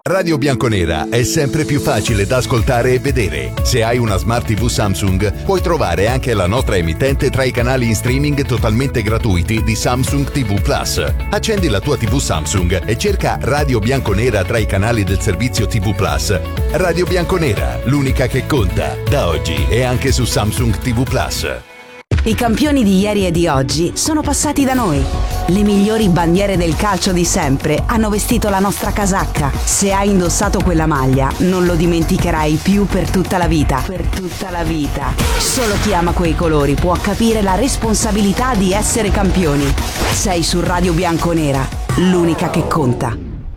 Radio Bianconera è sempre più facile da ascoltare e vedere. Se hai una Smart TV Samsung, puoi trovare anche la nostra emittente tra i canali in streaming totalmente gratuiti di Samsung TV Plus. Accendi la tua TV Samsung e cerca Radio Bianconera tra i canali del servizio TV Plus. Radio Bianconera, l'unica che conta, da oggi e anche su Samsung TV Plus. I campioni di ieri e di oggi sono passati da noi. Le migliori bandiere del calcio di sempre hanno vestito la nostra casacca. Se hai indossato quella maglia, non lo dimenticherai più per tutta la vita. Per tutta la vita. Solo chi ama quei colori può capire la responsabilità di essere campioni. Sei su Radio Bianconera, l'unica che conta.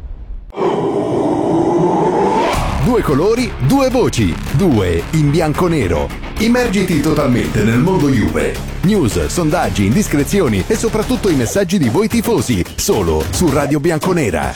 Due colori, due voci, due in bianco-nero. Immergiti totalmente nel mondo Juve. News, sondaggi, indiscrezioni e soprattutto i messaggi di voi tifosi, solo su Radio Bianconera.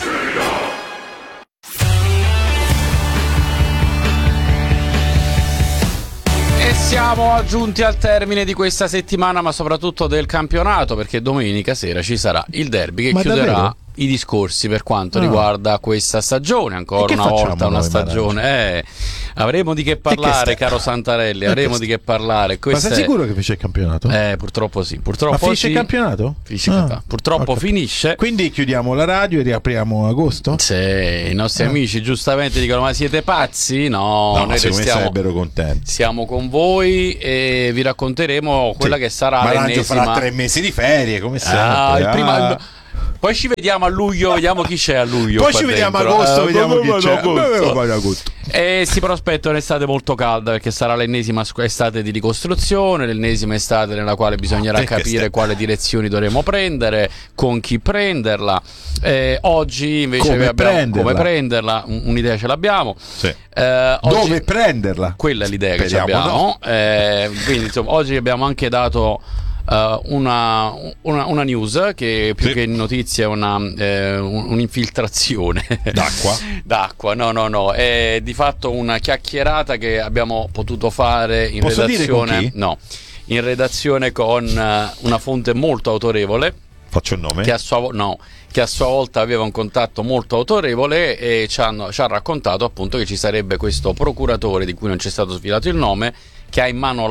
E siamo giunti al termine di questa settimana, ma soprattutto del campionato, perché domenica sera ci sarà il derby che chiuderà davvero i discorsi per quanto riguarda questa stagione. Ancora una volta una stagione, avremo di che parlare, caro Santarelli, avremo di che parlare. Ma sei sicuro che finisce il campionato? Purtroppo sì. Purtroppo ma finisce il campionato? Purtroppo finisce. Quindi chiudiamo la radio e riapriamo agosto? Sì, i nostri amici giustamente dicono: ma siete pazzi? No, noi sarebbero contenti. Siamo con voi e vi racconteremo quella che sarà l'ennesima. Farà 3 mesi di ferie, come sempre. Poi ci vediamo a luglio, vediamo chi c'è a luglio. Poi ci vediamo a agosto, vediamo chi c'è. E si prospetta un'estate molto calda, perché sarà l'ennesima estate di ricostruzione, l'ennesima estate nella quale bisognerà capire quale direzioni dovremo prendere, con chi prenderla. Oggi invece come prenderla, un'idea ce l'abbiamo. Sì. Dove prenderla? Quella è l'idea che abbiamo. Quindi insomma, oggi abbiamo anche dato una news che più che notizia è un'infiltrazione d'acqua. No, è di fatto una chiacchierata che abbiamo potuto fare in redazione. In redazione con una fonte molto autorevole. Faccio il nome? Che a sua volta aveva un contatto molto autorevole e ci ha raccontato appunto che ci sarebbe questo procuratore di cui non c'è stato sfilato il nome, che ha in mano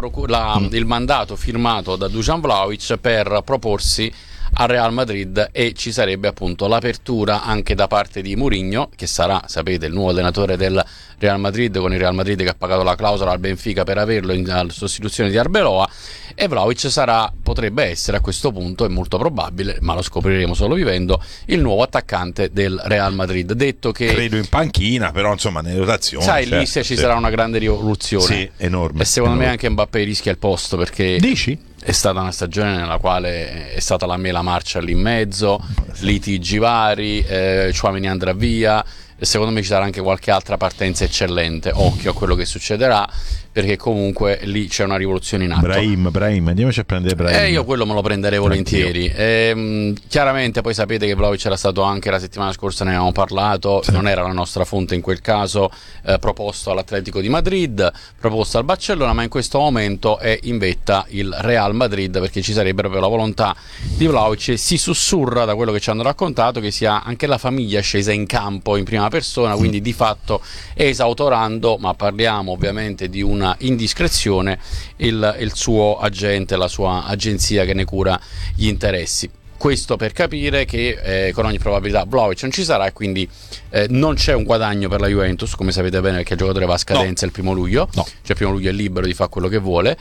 il mandato firmato da Dusan Vlahovic per proporsi al Real Madrid, e ci sarebbe appunto l'apertura anche da parte di Mourinho, che sarà, sapete, il nuovo allenatore del Real Madrid, con il Real Madrid che ha pagato la clausola al Benfica per averlo in sostituzione di Arbeloa, e Vlahovic potrebbe essere a questo punto, è molto probabile, ma lo scopriremo solo vivendo, il nuovo attaccante del Real Madrid. Detto che credo in panchina, però insomma nelle rotazioni lì ci sarà una grande rivoluzione, enorme, e secondo me anche Mbappé rischia il posto, perché dici? È stata una stagione nella quale è stata la mela marcia lì in mezzo, litigi vari, Tchouaméni andrà via, e secondo me ci sarà anche qualche altra partenza eccellente. Occhio a quello che succederà, perché comunque lì c'è una rivoluzione in atto. Brahim, andiamoci a prendere Brahim. Io quello me lo prenderei volentieri. Chiaramente poi sapete che Vlahovic era stato anche la settimana scorsa, ne avevamo parlato, non era la nostra fonte in quel caso, proposto all'Atletico di Madrid, proposto al Barcellona, ma in questo momento è in vetta il Real Madrid, perché ci sarebbe proprio la volontà di Vlahovic, e si sussurra da quello che ci hanno raccontato che sia anche la famiglia scesa in campo in prima persona, quindi di fatto esautorando, ma parliamo ovviamente di una indiscrezione, il suo agente, la sua agenzia che ne cura gli interessi. Questo per capire che con ogni probabilità Vlahovic non ci sarà, e quindi non c'è un guadagno per la Juventus, come sapete bene, perché il giocatore va a scadenza il 1 luglio, cioè il 1 luglio è libero di fare quello che vuole.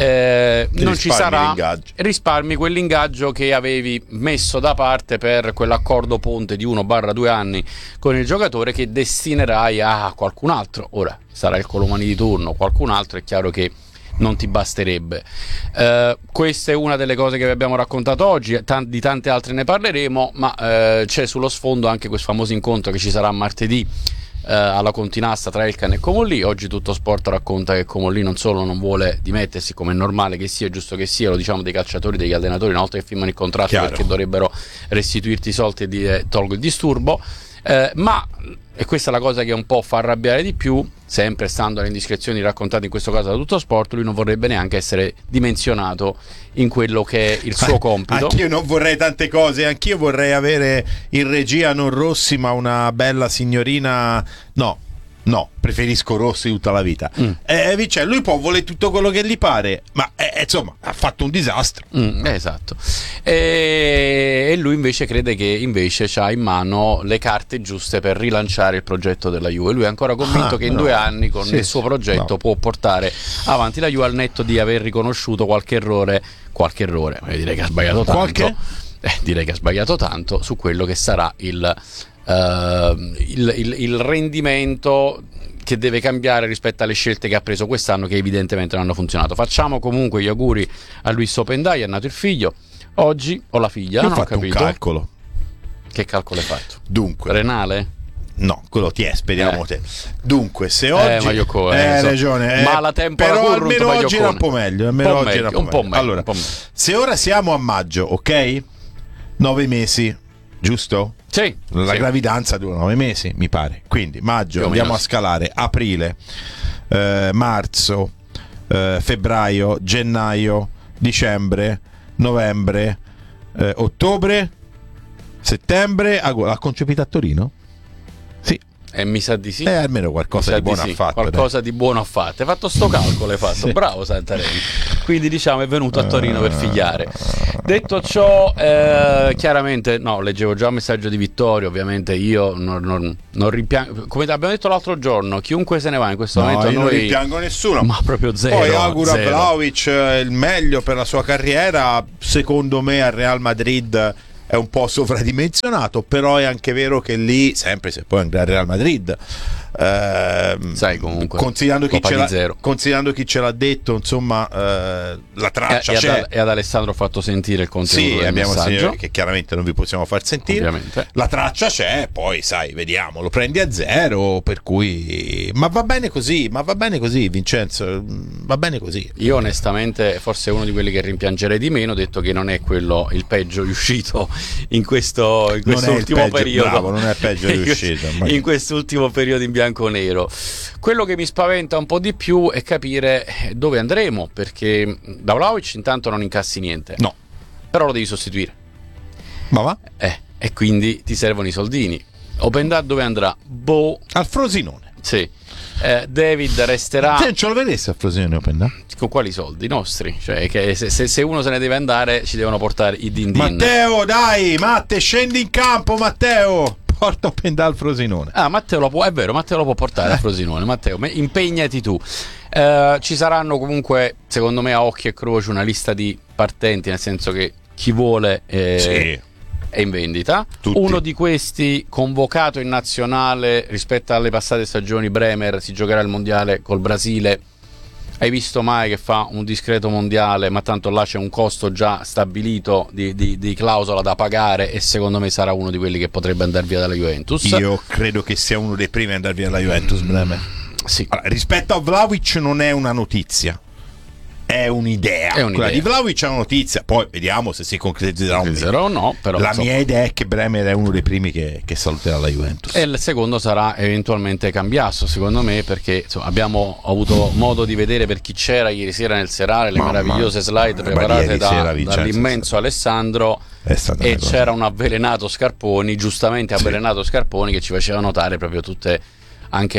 Non ci sarà, risparmi quell'ingaggio che avevi messo da parte per quell'accordo ponte di 1/2 anni con il giocatore, che destinerai a qualcun altro. Ora sarà il Colomani di turno, qualcun altro, è chiaro che non ti basterebbe. Questa è una delle cose che vi abbiamo raccontato oggi, di tante altre ne parleremo, ma c'è sullo sfondo anche questo famoso incontro che ci sarà martedì alla Continassa tra Elkann e Comolli. Oggi Tutto Sport racconta che Comolli non solo non vuole dimettersi, come è normale che sia, giusto che sia, lo diciamo dei calciatori, degli allenatori, una volta che firmano il contratto, perché dovrebbero restituirti i soldi e tolgo il disturbo. Ma, e questa è la cosa che un po' fa arrabbiare di più, sempre stando alle indiscrezioni raccontate in questo caso da Tutto Sport, lui non vorrebbe neanche essere dimensionato in quello che è il suo compito. Anch'io non vorrei tante cose, anch'io vorrei avere in regia non Rossi ma una bella signorina. No, preferisco Rossi tutta la vita. Cioè, lui può volere tutto quello che gli pare, ma insomma ha fatto un disastro. Esatto. E lui invece crede che invece ha in mano le carte giuste per rilanciare il progetto della Juve. Lui è ancora convinto che in 2 anni con il suo progetto può portare avanti la Juve, al netto di aver riconosciuto qualche errore, direi che ha sbagliato tanto. Direi che ha sbagliato tanto su quello che sarà il rendimento che deve cambiare rispetto alle scelte che ha preso quest'anno, che evidentemente non hanno funzionato. Facciamo comunque gli auguri a Luis Opendai, è nato il figlio oggi, o la figlia. Io non ho fatto ho capito un calcolo. Che calcolo hai fatto? Dunque, renale? No, quello ti è, speriamo te. Dunque, se oggi hai ragione, ma la tempora però currunt, almeno oggi era un po' meglio, un po' meglio. Allora, se ora siamo a maggio, ok? 9 mesi, giusto? Sì. La gravidanza dura 9 mesi, mi pare. Quindi maggio, andiamo a scalare aprile, marzo, febbraio, gennaio, dicembre, novembre, ottobre, settembre. L'ha concepita a Torino? Sì. Mi sa di sì. Almeno qualcosa di buono ha fatto. Qualcosa di buono ha fatto. Hai fatto sto calcolo, hai fatto. Sì. Bravo Santarelli. Quindi diciamo è venuto a Torino per figliare. Detto ciò, chiaramente leggevo già un messaggio di Vittorio. Ovviamente io non rimpiango, come abbiamo detto l'altro giorno, chiunque se ne va in questo momento, io non rimpiango nessuno, ma proprio zero. Poi auguro a Vlahovic il meglio per la sua carriera. Secondo me al Real Madrid è un po' sovradimensionato, però è anche vero che lì, sempre se poi andrà al Real Madrid, sai, comunque considerando chi ce l'ha detto, insomma, la traccia c'è. E ad Alessandro ho fatto sentire il contenuto del abbiamo messaggio, che chiaramente non vi possiamo far sentire. Ovviamente. La traccia c'è, poi sai, vediamo, lo prendi a zero, per cui ma va bene così, Vincenzo, va bene così. Io onestamente forse uno di quelli che rimpiangerei di meno, detto che non è quello il peggio riuscito in questo ultimo periodo. Bravo, non è peggio riuscito in quest'ultimo periodo in bianco-nero. Quello che mi spaventa un po' di più è capire dove andremo, perché da Vlahovic intanto non incassi niente, però lo devi sostituire, ma va? E quindi ti servono i soldini. Opendà dove andrà? Al Frosinone. Sì. David resterà. Ce lo vedessi al Frosinone Opendà? Con quali soldi? Nostri? Cioè che se uno se ne deve andare ci devono portare i din din. Matteo, dai, Matte, scendi in campo, Matteo. Porta Opendà al Frosinone. Matteo lo può, è vero, Matteo lo può portare al Frosinone. Matteo, impegnati tu. Ci saranno comunque, secondo me, a occhio e croce una lista di partenti, nel senso che chi vuole è in vendita. Tutti. Uno di questi convocato in nazionale rispetto alle passate stagioni, Bremer, si giocherà il mondiale col Brasile. Hai visto mai che fa un discreto mondiale, ma tanto là c'è un costo già stabilito di clausola da pagare, e secondo me sarà uno di quelli che potrebbe andare via dalla Juventus. Io credo che sia uno dei primi ad andare via dalla Juventus, Bremer. Sì. Allora, rispetto a Vlahovic non è una notizia, è un'idea. Quella di Vlahovic è una notizia, poi vediamo se si concretizzerà o no. Però, la mia idea è che Bremer è uno dei primi che saluterà la Juventus. E il secondo sarà eventualmente Cambiasso, secondo me, perché abbiamo avuto modo di vedere, per chi c'era ieri sera nel serale, le meravigliose slide preparate dall'immenso Alessandro, e c'era un avvelenato Scarponi, giustamente avvelenato Scarponi, che ci faceva notare proprio tutte, anche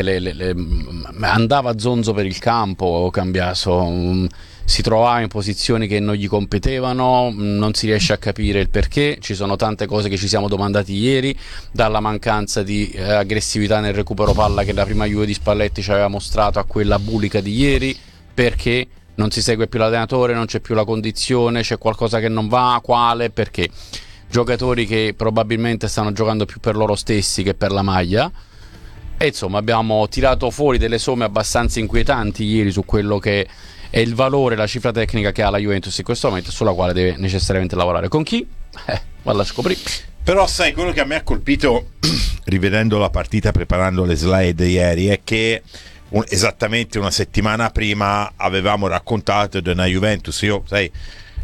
andava zonzo per il campo Cambiasso, si trovava in posizioni che non gli competevano, non si riesce a capire il perché. Ci sono tante cose che ci siamo domandati ieri, dalla mancanza di aggressività nel recupero palla che la prima Juve di Spalletti ci aveva mostrato, a quella bulica di ieri, perché non si segue più l'allenatore, non c'è più la condizione, c'è qualcosa che non va, quale, perché giocatori che probabilmente stanno giocando più per loro stessi che per la maglia. E insomma abbiamo tirato fuori delle somme abbastanza inquietanti ieri su quello che è il valore, la cifra tecnica che ha la Juventus in questo momento, sulla quale deve necessariamente lavorare. Con chi? Valla a scoprire. Però sai, quello che a me ha colpito rivedendo la partita, preparando le slide ieri, è che esattamente una settimana prima avevamo raccontato di una Juventus, io sai,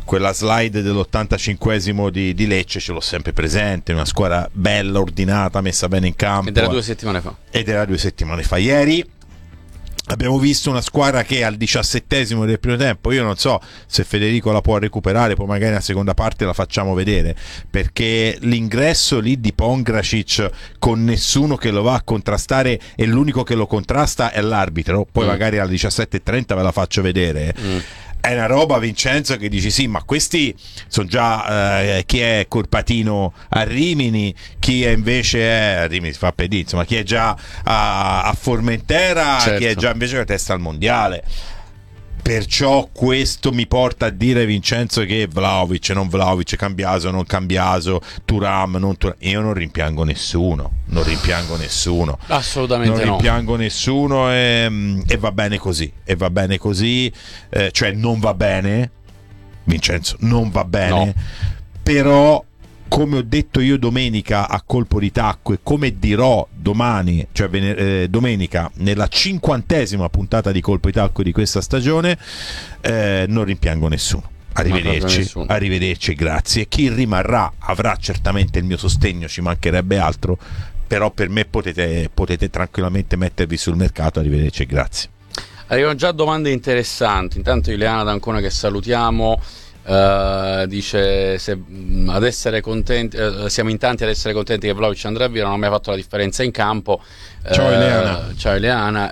quella slide dell'85esimo di Lecce ce l'ho sempre presente, una squadra bella, ordinata, messa bene in campo. Ed era 2 settimane fa. Ieri abbiamo visto una squadra che al 17esimo del primo tempo, io non so se Federico la può recuperare, poi magari nella seconda parte la facciamo vedere, perché l'ingresso lì di Pongracic con nessuno che lo va a contrastare e l'unico che lo contrasta è l'arbitro, poi magari alle 17:30 ve la faccio vedere. È una roba, Vincenzo, che dici sì, ma questi sono già chi è Corpatino a Rimini, chi è invece a Rimini si fa pedì, insomma, chi è già a Formentera, certo. Chi è già invece la testa al mondiale. Perciò questo mi porta a dire, Vincenzo, che Vlahovic, non Vlahovic, Cambiaso, non Cambiaso, Thuram, non Thuram. Io non rimpiango nessuno. Assolutamente non rimpiango nessuno e va bene così. Cioè non va bene, Vincenzo, non va bene. No. Però, come ho detto io domenica a colpo di tacco e come dirò domani, cioè domenica nella 50esima puntata di colpo di tacco di questa stagione, non rimpiango nessuno. Arrivederci, grazie. Chi rimarrà avrà certamente il mio sostegno, ci mancherebbe altro, però per me potete tranquillamente mettervi sul mercato. Arrivederci e grazie. Arrivano già domande interessanti. Intanto Ileana D'Ancona, che salutiamo, dice ad essere contenti, siamo in tanti ad essere contenti che Vlahovic andrà via, non ha mai fatto la differenza in campo. Ciao Ileana,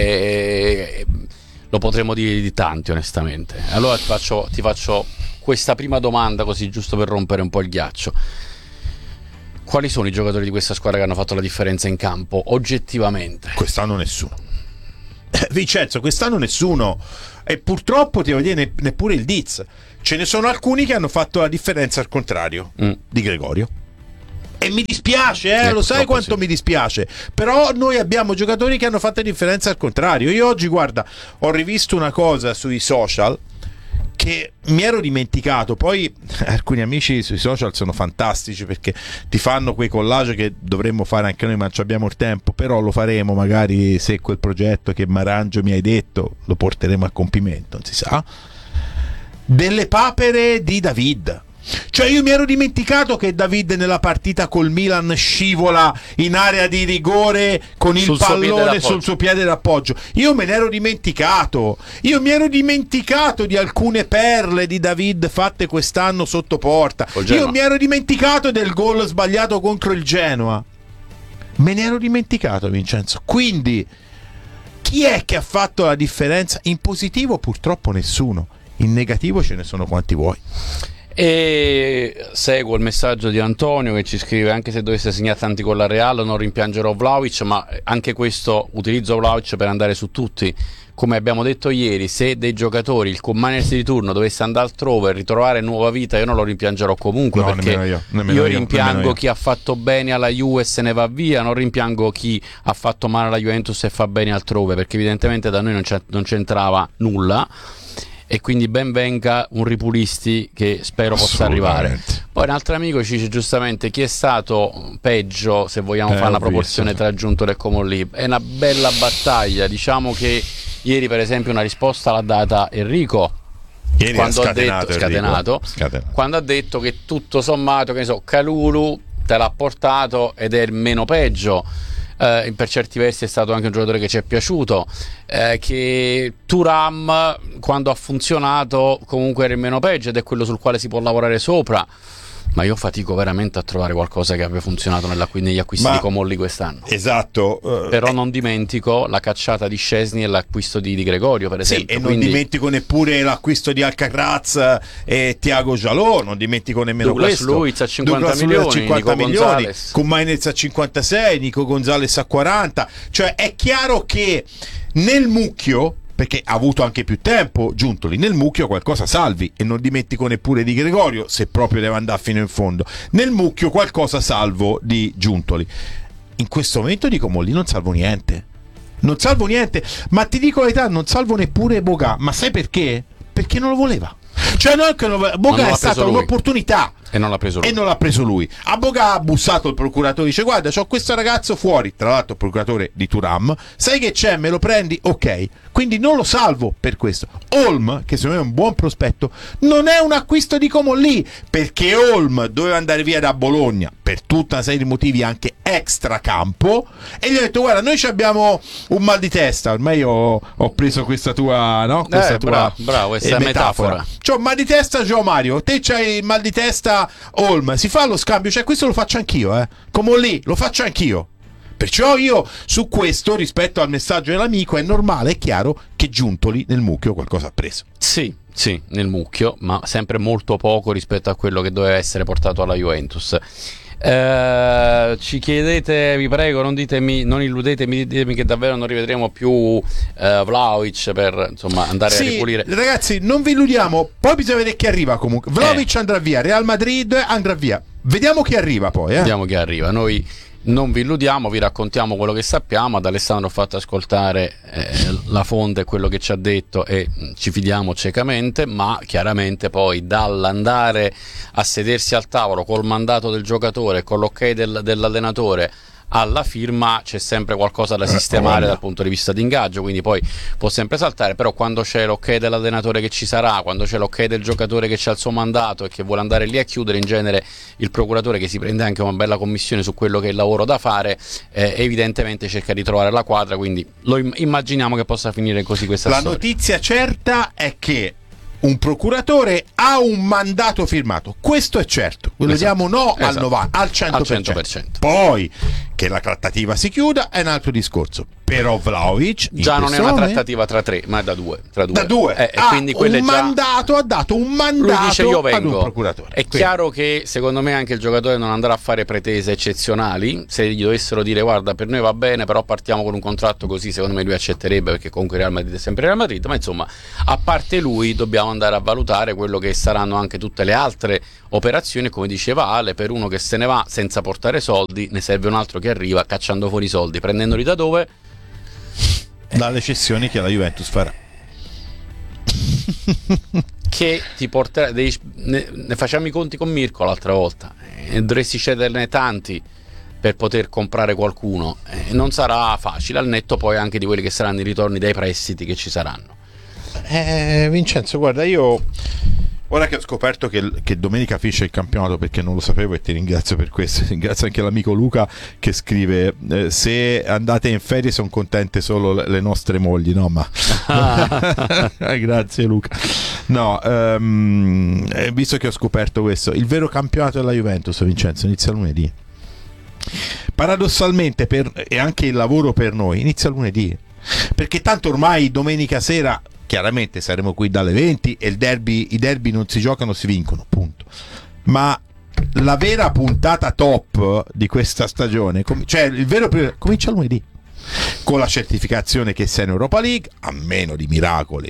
lo potremmo dire di tanti, onestamente. Allora ti faccio questa prima domanda, così giusto per rompere un po' il ghiaccio. Quali sono i giocatori di questa squadra che hanno fatto la differenza in campo oggettivamente? Quest'anno nessuno. Vincenzo, quest'anno nessuno, e purtroppo ti devo dire neppure il Diz. Ce ne sono alcuni che hanno fatto la differenza al contrario di Gregorio, e mi dispiace, lo sai quanto sì. Mi dispiace, però noi abbiamo giocatori che hanno fatto la differenza al contrario. Io oggi, guarda, ho rivisto una cosa sui social che mi ero dimenticato. Poi alcuni amici sui social sono fantastici, perché ti fanno quei collage che dovremmo fare anche noi, ma non abbiamo il tempo. Però lo faremo, magari, se quel progetto che Marangio mi hai detto lo porteremo a compimento, non si sa. Delle papere di David. Cioè, io mi ero dimenticato che David nella partita col Milan scivola in area di rigore con il pallone sul suo piede d'appoggio. Io me ne ero dimenticato. Io mi ero dimenticato di alcune perle di David fatte quest'anno sotto porta. Io mi ero dimenticato del gol sbagliato contro il Genoa. Me ne ero dimenticato, Vincenzo. Quindi chi è che ha fatto la differenza? In positivo purtroppo nessuno. In negativo ce ne sono quanti vuoi. E seguo il messaggio di Antonio, che ci scrive: anche se dovesse segnare tanti con la Real non rimpiangerò Vlahovic, ma anche questo, utilizzo Vlahovic per andare su tutti. Come abbiamo detto ieri, se dei giocatori, il commaners di turno, dovesse andare altrove e ritrovare nuova vita, io non lo rimpiangerò comunque, no, perché io rimpiango chi ha fatto bene alla Juve e se ne va via, non rimpiango chi ha fatto male alla Juventus e fa bene altrove, perché evidentemente da noi non c'entrava nulla. E quindi ben venga un Ripulisti, che spero possa arrivare. Poi un altro amico ci dice giustamente: chi è stato peggio, se vogliamo fare una proporzione tra Giuntoli e Comolli? È una bella battaglia. Diciamo che ieri, per esempio, una risposta l'ha data Enrico, quando ha detto scatenato, quando ha detto che tutto sommato, che ne so, Kalulu te l'ha portato ed è il meno peggio. Per certi versi è stato anche un giocatore che ci è piaciuto, che Thuram, quando ha funzionato, comunque era il meno peggio ed è quello sul quale si può lavorare sopra. Ma io fatico veramente a trovare qualcosa che abbia funzionato negli acquisti di Comolli quest'anno. Esatto. Però non dimentico la cacciata di Szczesny e l'acquisto di Gregorio, per esempio. Sì, e non dimentico neppure l'acquisto di Alcaraz e Thiago Jalò, non dimentico nemmeno Douglas questo. Luiz a 50 milioni, con Mainez a 56, Nico Gonzalez a 40. Cioè, è chiaro che nel mucchio, perché ha avuto anche più tempo Giuntoli, nel mucchio qualcosa salvi, e non dimentico neppure di Gregorio, se proprio deve andare fino in fondo. Nel mucchio qualcosa salvo di Giuntoli. In questo momento di Comolli non salvo niente, ma ti dico la verità, non salvo neppure Boga. Ma sai perché? Perché non lo voleva. Cioè, Boga è stata un'opportunità. E non l'ha preso lui. A Boga ha bussato il procuratore, dice guarda c'ho questo ragazzo fuori, tra l'altro il procuratore di Thuram, sai che c'è, me lo prendi? Ok, quindi non lo salvo per questo. Holm, che secondo me è un buon prospetto, non è un acquisto di Comolli, perché Holm doveva andare via da Bologna per tutta una serie di motivi anche extracampo, e gli ho detto guarda noi abbiamo un mal di testa, ormai ho preso questa tua, no? Questa tua bravo, questa metafora. C'ho mal di testa Gio Mario, te c'hai il mal di testa Holm, si fa lo scambio, cioè questo lo faccio anch'io, come lì, lo faccio anch'io. Perciò io su questo, rispetto al messaggio dell'amico, è normale, è chiaro che Giuntoli nel mucchio qualcosa ha preso. Sì, nel mucchio, ma sempre molto poco rispetto a quello che doveva essere portato alla Juventus. Ci chiedete, vi prego, non illudetemi, ditemi che davvero non rivedremo più Vlahovic per insomma andare a ripulire. Ragazzi, non vi illudiamo, poi bisogna vedere chi arriva comunque. Vlahovic andrà via, Real Madrid andrà via. Vediamo chi arriva poi. Vediamo chi arriva. Noi non vi illudiamo, vi raccontiamo quello che sappiamo. Ad Alessandro ho fatto ascoltare la fonte, quello che ci ha detto, e ci fidiamo ciecamente, ma chiaramente poi dall'andare a sedersi al tavolo col mandato del giocatore, con l'ok dell'allenatore, alla firma c'è sempre qualcosa da sistemare dal punto di vista di ingaggio, quindi poi può sempre saltare, però quando c'è l'ok dell'allenatore che ci sarà, quando c'è l'ok del giocatore che c'ha il suo mandato e che vuole andare lì a chiudere, in genere il procuratore, che si prende anche una bella commissione su quello che è il lavoro da fare, evidentemente cerca di trovare la quadra, quindi lo immaginiamo che possa finire così questa storia. La notizia certa è che un procuratore ha un mandato firmato, questo è certo, lo diamo al 90, al 100%. Poi che la trattativa si chiuda è un altro discorso, però Vlahovic già non è una trattativa tra tre, ma è da due. Quindi un mandato, ha dato un mandato, lui dice io vengo, ad un procuratore. È chiaro che secondo me anche il giocatore non andrà a fare pretese eccezionali. Se gli dovessero dire guarda per noi va bene però partiamo con un contratto così, secondo me lui accetterebbe, perché comunque Real Madrid è sempre Real Madrid. Ma insomma, a parte lui dobbiamo andare a valutare quello che saranno anche tutte le altre operazioni. Come diceva Ale, per uno che se ne va senza portare soldi ne serve un altro che arriva cacciando fuori i soldi, prendendoli da dove? Dalle cessioni che la Juventus farà, che ti porterà. Ne facciamo i conti con Mirko l'altra volta, dovresti cederne tanti per poter comprare qualcuno, non sarà facile, al netto poi anche di quelli che saranno i ritorni dai prestiti che ci saranno. Vincenzo, guarda, io ora che ho scoperto che domenica finisce il campionato, perché non lo sapevo e ti ringrazio per questo, ringrazio anche l'amico Luca che scrive se andate in ferie sono contente solo le nostre mogli, no ma grazie Luca. No, visto che ho scoperto questo, il vero campionato della Juventus, Vincenzo, inizia lunedì. Paradossalmente e anche il lavoro per noi inizia lunedì, perché tanto ormai domenica sera chiaramente saremo qui dalle 20 e i derby non si giocano, si vincono, punto. Ma la vera puntata top di questa stagione, cioè il vero comincia lunedì, con la certificazione che sei in Europa League, a meno di miracoli,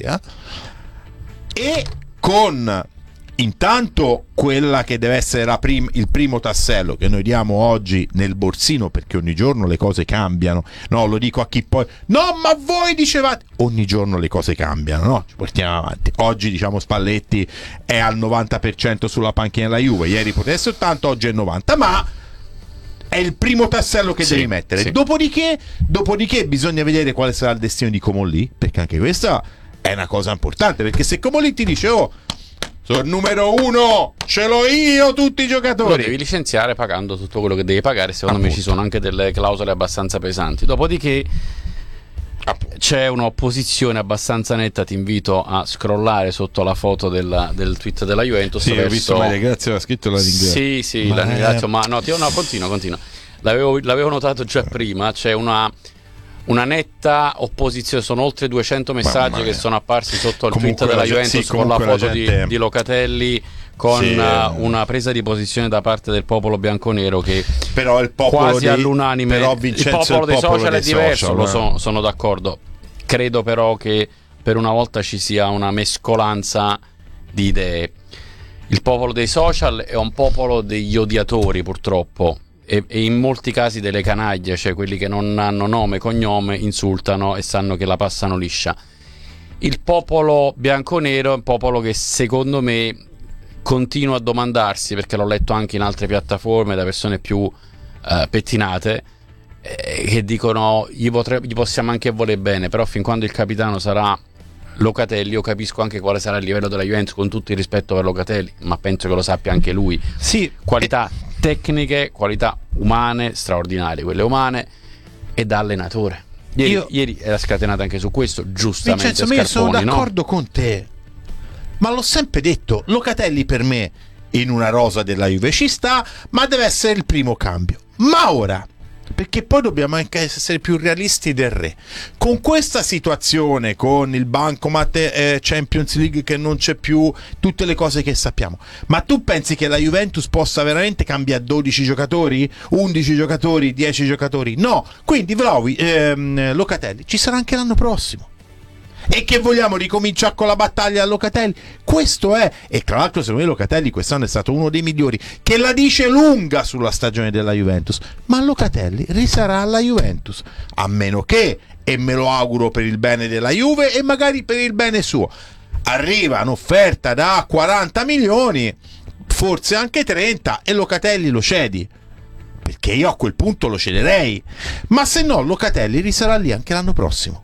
e con intanto quella che deve essere il primo tassello che noi diamo oggi nel borsino, perché ogni giorno le cose cambiano, no, lo dico a chi poi no ma voi dicevate, ogni giorno le cose cambiano, no, ci portiamo avanti. Oggi diciamo Spalletti è al 90% sulla panchina della Juve, ieri poteva essere 80, oggi è 90, ma è il primo tassello che devi mettere, sì. Dopodiché bisogna vedere quale sarà il destino di Comolli, perché anche questa è una cosa importante, perché se Comolli ti dice sono il numero uno, ce l'ho io tutti i giocatori, lo devi licenziare pagando tutto quello che devi pagare. Secondo me ci sono anche delle clausole abbastanza pesanti. Dopodiché c'è un'opposizione abbastanza netta. Ti invito a scrollare sotto la foto del tweet della Juventus. Sì, ho visto Maria Grazia ha scritto la ringrazio. Sì, la ringrazio, ma no, continua. L'avevo notato già prima. C'è una netta opposizione, sono oltre 200 messaggi che sono apparsi sotto il tweet della Juventus, con la foto di Locatelli, con una presa di posizione da parte del popolo bianconero, che però il popolo quasi all'unanime, però Vincenzo, il popolo dei social è diverso, sono d'accordo. Credo però che per una volta ci sia una mescolanza di idee. Il popolo dei social è un popolo degli odiatori, purtroppo, e in molti casi delle canaglie, cioè quelli che non hanno nome, cognome, insultano e sanno che la passano liscia. Il popolo bianconero è un popolo che secondo me continuo a domandarsi, perché l'ho letto anche in altre piattaforme da persone più pettinate, che dicono gli possiamo anche voler bene, però fin quando il capitano sarà Locatelli, io capisco anche quale sarà il livello della Juventus, con tutto il rispetto per Locatelli, ma penso che lo sappia anche lui. Sì, qualità tecniche, qualità umane straordinarie, quelle umane, e da allenatore. Ieri era scatenata anche su questo, giustamente. Vincenzo, io sono d'accordo con te, ma l'ho sempre detto, Locatelli per me in una rosa della Juve ci sta, ma deve essere il primo cambio. Ma ora, perché poi dobbiamo anche essere più realisti del re, con questa situazione, con il bancomat Champions League che non c'è più, tutte le cose che sappiamo, ma tu pensi che la Juventus possa veramente cambiare 12 giocatori, 11 giocatori, 10 giocatori? No, quindi Locatelli ci sarà anche l'anno prossimo. E che vogliamo ricominciare con la battaglia a Locatelli? Questo è. E tra l'altro secondo me Locatelli quest'anno è stato uno dei migliori, che la dice lunga sulla stagione della Juventus. Ma Locatelli risarà alla Juventus, a meno che, e me lo auguro per il bene della Juve e magari per il bene suo, arriva un'offerta da 40 milioni, forse anche 30, e Locatelli lo cedi, perché io a quel punto lo cederei. Ma se no Locatelli risarà lì anche l'anno prossimo.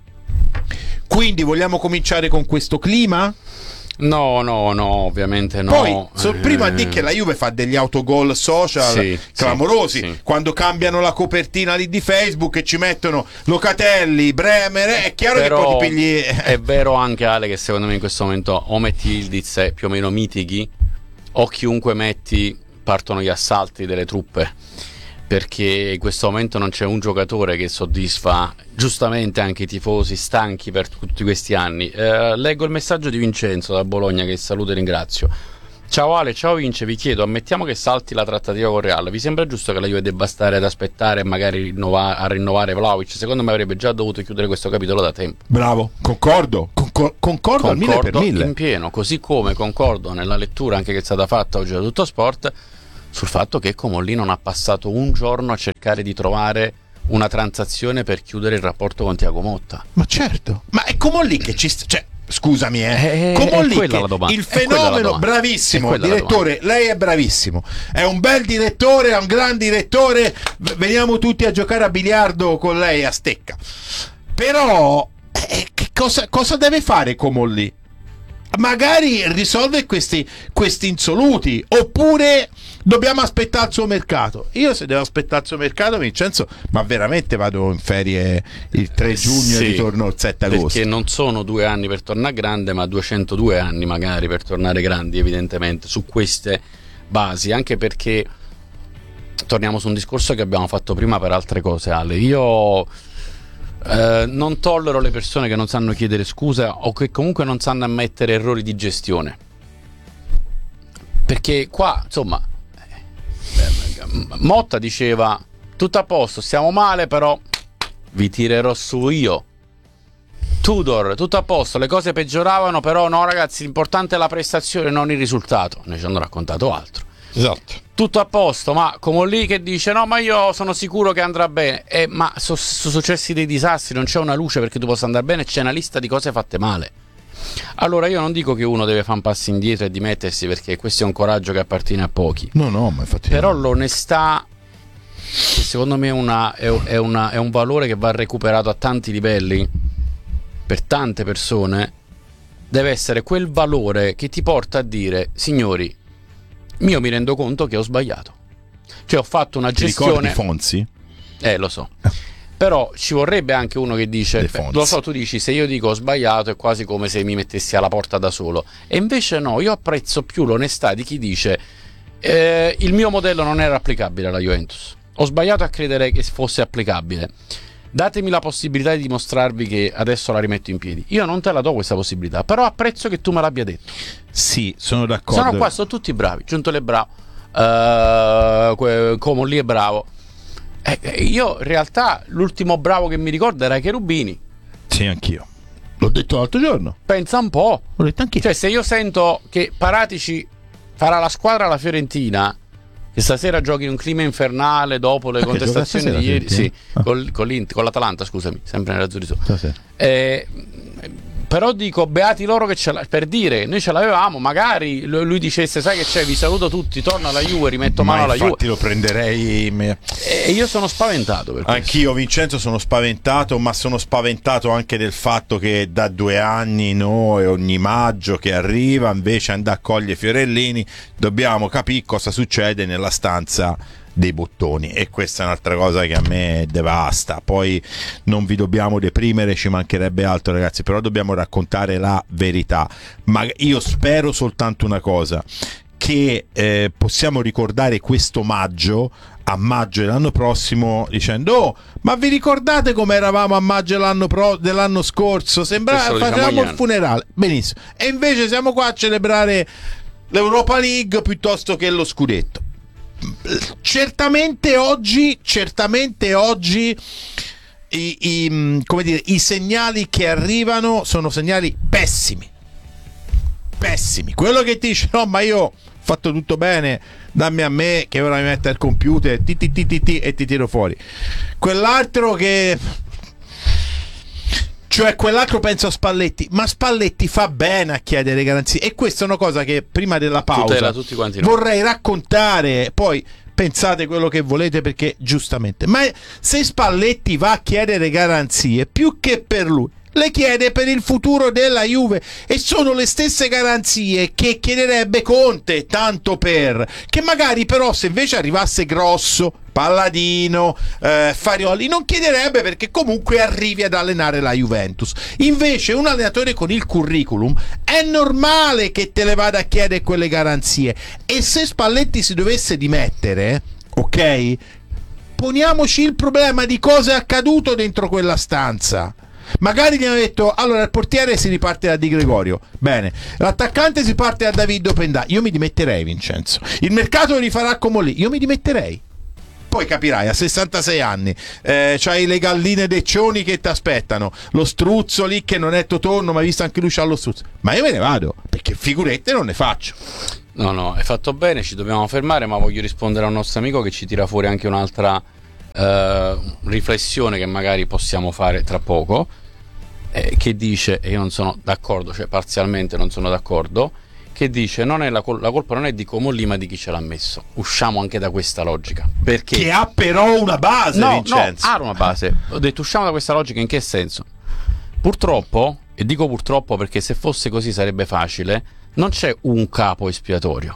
Quindi vogliamo cominciare con questo clima? No, ovviamente no. Poi prima di che la Juve fa degli autogol social clamorosi, sì. Quando cambiano la copertina lì di Facebook e ci mettono Locatelli, Bremer, è chiaro che poi ti pigli. È vero anche, Ale, che secondo me in questo momento o metti Yildiz più o meno mitighi, o chiunque metti partono gli assalti delle truppe, perché in questo momento non c'è un giocatore che soddisfa giustamente anche i tifosi stanchi per tutti questi anni. Leggo il messaggio di Vincenzo da Bologna, che saluto e ringrazio. Ciao Ale, ciao Vince, vi chiedo, ammettiamo che salti la trattativa con Real, vi sembra giusto che la Juve debba stare ad aspettare e magari rinnovare Vlahovic? Secondo me avrebbe già dovuto chiudere questo capitolo da tempo. Bravo, concordo al 1000%. In pieno, così come concordo nella lettura anche che è stata fatta oggi da Tutto Sport sul fatto che Comolli non ha passato un giorno a cercare di trovare una transazione per chiudere il rapporto con Thiago Motta. Ma certo, ma è Comolli che ci cioè, scusami, Comolli, che il fenomeno, bravissimo direttore, lei è bravissimo, è un bel direttore, è un gran direttore, veniamo tutti a giocare a biliardo con lei a stecca. Però che cosa deve fare Comolli? Magari risolve questi insoluti, oppure dobbiamo aspettare il suo mercato. Io se devo aspettare il suo mercato, Vincenzo, ma veramente vado in ferie il 3 giugno e ritorno il 7 agosto. Perché non sono 2 anni per tornare grande, ma 202 anni magari per tornare grandi, evidentemente, su queste basi. Anche perché torniamo su un discorso che abbiamo fatto prima per altre cose, Ale. Io non tollero le persone che non sanno chiedere scusa o che comunque non sanno ammettere errori di gestione, perché qua insomma Motta diceva tutto a posto, stiamo male, però vi tirerò su io. Tudor, tutto a posto, le cose peggioravano, però no ragazzi, l'importante è la prestazione, non il risultato. Noi ci hanno raccontato altro. Esatto. Tutto a posto, ma come lì che dice no, ma io sono sicuro che andrà bene. Ma sono successi dei disastri, non c'è una luce perché tu possa andare bene, c'è una lista di cose fatte male. Allora io non dico che uno deve fare un passo indietro e dimettersi, perché questo è un coraggio che appartiene a pochi. No, ma infatti. Però l'onestà, che secondo me è un valore che va recuperato a tanti livelli per tante persone, deve essere quel valore che ti porta a dire: signori, io mi rendo conto che ho sbagliato, cioè ho fatto una gestione. Ti ricordi Fonzi? Lo so. Però ci vorrebbe anche uno che dice, lo so, tu dici, se io dico ho sbagliato è quasi come se mi mettessi alla porta da solo, e invece no, io apprezzo più l'onestà di chi dice il mio modello non era applicabile alla Juventus, ho sbagliato a credere che fosse applicabile, datemi la possibilità di dimostrarvi che adesso la rimetto in piedi. Io non te la do questa possibilità, però apprezzo che tu me l'abbia detto. Sì, sono d'accordo. Sono qua, sono tutti bravi, Giuntoli è bravo, Comolli è bravo. Io in realtà l'ultimo bravo che mi ricordo era Cherubini. Sì, anch'io. L'ho detto l'altro giorno. Pensa un po'. L'ho detto anch'io. Cioè, se io sento che Paratici farà la squadra alla Fiorentina, che stasera giochi in un clima infernale dopo le contestazioni di ieri, sì, con l'Atalanta, scusami, sempre nell'Azzurri. Però dico, beati loro che per dire, noi ce l'avevamo, magari lui dicesse, sai che c'è, vi saluto tutti, torno alla Juve, rimetto mano alla Juve. Infatti lo prenderei. E io sono spaventato per questo. Anch'io, Vincenzo, sono spaventato, ma sono spaventato anche del fatto che da 2 anni noi ogni maggio che arriva, invece andare a cogliere fiorellini, dobbiamo capire cosa succede nella stanza dei bottoni, e questa è un'altra cosa che a me devasta. Poi non vi dobbiamo deprimere, ci mancherebbe altro, ragazzi, però dobbiamo raccontare la verità. Ma io spero soltanto una cosa, che possiamo ricordare questo maggio a maggio dell'anno prossimo dicendo: oh, ma vi ricordate come eravamo a maggio dell'anno scorso? Sembrava facevamo il funerale. Benissimo, e invece siamo qua a celebrare l'Europa League piuttosto che lo scudetto. Certamente oggi i segnali che arrivano sono segnali pessimi. Quello che ti dice: no, ma io ho fatto tutto bene, dammi a me che ora mi metto al computer e ti tiro fuori. Quell'altro penso a Spalletti, ma Spalletti fa bene a chiedere garanzie, e questa è una cosa che prima della pausa tutti quanti vorrei raccontare. Poi pensate quello che volete, perché giustamente, ma se Spalletti va a chiedere garanzie, più che per lui le chiede per il futuro della Juve, e sono le stesse garanzie che chiederebbe Conte, tanto per che magari, però, se invece arrivasse Grosso, Palladino, Farioli, non chiederebbe, perché comunque arrivi ad allenare la Juventus. Invece un allenatore con il curriculum è normale che te le vada a chiedere quelle garanzie, e se Spalletti si dovesse dimettere, ok, poniamoci il problema di cosa è accaduto dentro quella stanza. Magari gli hanno detto: allora il portiere si riparte da Di Gregorio, bene, l'attaccante si parte da David Openda, io mi dimetterei, Vincenzo. Il mercato lo rifarà come lì, io mi dimetterei. Poi capirai, a 66 anni c'hai le galline deccioni che ti aspettano, lo struzzo lì che non è totorno, ma visto anche lui c'ha lo struzzo, ma io me ne vado, perché figurette non ne faccio. No, hai fatto bene, ci dobbiamo fermare, ma voglio rispondere a un nostro amico che ci tira fuori anche un'altra riflessione che magari possiamo fare tra poco, che dice, e io non sono d'accordo, cioè parzialmente non sono d'accordo, che dice: non è la colpa non è di Comolli ma di chi ce l'ha messo. Usciamo anche da questa logica, perché che ha però una base, Vincenzo. Ha una base. Ho detto usciamo da questa logica, in che senso? Purtroppo, e dico purtroppo perché se fosse così sarebbe facile, non c'è un capo espiatorio,